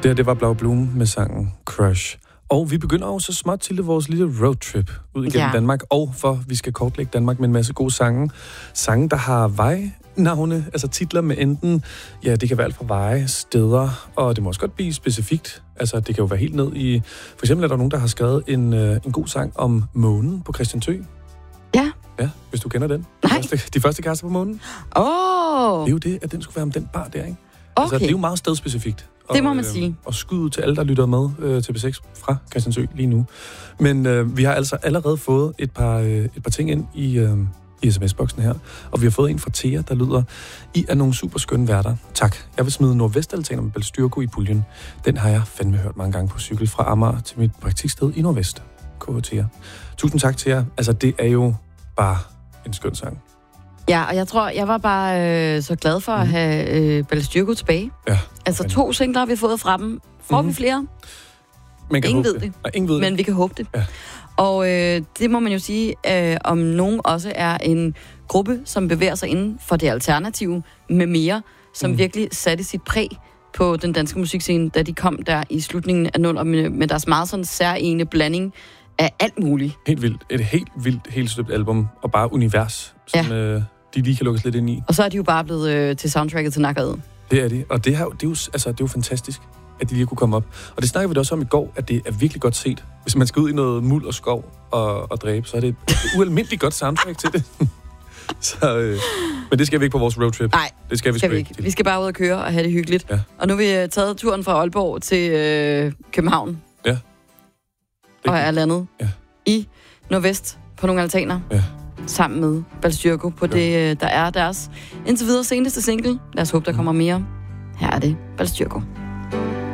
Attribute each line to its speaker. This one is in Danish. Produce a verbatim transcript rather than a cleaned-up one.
Speaker 1: Det her, det var Blau Bloom med sangen Crush. Og vi begynder jo så småt til vores lille roadtrip ud igennem ja. Danmark. Og for vi skal kortlægge Danmark med en masse gode sange. Sange, der har vejnavne, altså titler med enten, ja, det kan være alt fra veje, steder, og det må også godt blive specifikt. Altså, det kan jo være helt ned i... For eksempel er der nogen, der har skrevet en, øh, en god sang om månen på Christiansø.
Speaker 2: Ja.
Speaker 1: Ja, hvis du kender den. De
Speaker 2: Nej.
Speaker 1: første, de første kærester på månen.
Speaker 2: Åh! Oh.
Speaker 1: Det er jo det, at den skulle være om den bar der, ikke?
Speaker 2: Okay.
Speaker 1: Altså, det er jo meget stedspecifikt.
Speaker 2: Det må man
Speaker 1: og,
Speaker 2: sige.
Speaker 1: Øh, og skud til alle, der lytter med øh, til B seks fra Christiansø lige nu. Men øh, vi har altså allerede fået et par, øh, et par ting ind i, øh, i sms-boksen her. Og vi har fået en fra Thea, der lyder: I er nogle super skønne værter. Tak. Jeg vil smide Nordvestaltaner med Balstyrko i puljen. Den har jeg fandme hørt mange gange på cykel fra Amager til mit praktiksted i Nordvest. K H Thea. Tusind tak til jer. Altså, det er jo bare en skøn sang.
Speaker 2: Ja, og jeg tror, jeg var bare øh, så glad for mm. at have øh, Balstyrko tilbage.
Speaker 1: Ja.
Speaker 2: Altså to singler har vi fået fra dem. Får mm. vi flere?
Speaker 1: Man kan
Speaker 2: ingen
Speaker 1: håbe
Speaker 2: ved det.
Speaker 1: Nej, ingen ved
Speaker 2: Men
Speaker 1: det.
Speaker 2: vi kan håbe det.
Speaker 1: Ja.
Speaker 2: Og øh, det må man jo sige, øh, om nogen også er en gruppe, som bevæger sig inden for det alternative med mere, som mm. virkelig satte sit præg på den danske musikscene, da de kom der i slutningen af nullerne med, med deres meget sådan særlige blanding af alt muligt.
Speaker 1: Helt vildt. Et helt vildt, helt støbt album, og bare univers, som ja. øh, de lige kan lukkes lidt ind i.
Speaker 2: Og så er de jo bare blevet øh, til soundtracket til Nakkerad.
Speaker 1: Det er de, og det, her, det, er jo, altså, det er jo fantastisk, at de lige kunne komme op. Og det snakker vi da også om i går, at det er virkelig godt set. Hvis man skal ud i noget muld og skov og, og dræbe, så er det et ualmindeligt godt soundtrack til det. så, øh, men det skal vi ikke på vores roadtrip.
Speaker 2: Nej,
Speaker 1: det skal vi,
Speaker 2: skal vi ikke. Vi skal bare ud og køre og have det hyggeligt.
Speaker 1: Ja.
Speaker 2: Og nu har vi taget turen fra Aalborg til øh, København.
Speaker 1: Ja.
Speaker 2: Og er landet
Speaker 1: ja.
Speaker 2: i Nordvest på nogle altaner.
Speaker 1: Ja.
Speaker 2: Sammen med Balstyrko på ja. det, der er deres indtil videre seneste single. Lad os håbe, der kommer mere. Her er det Balstyrko.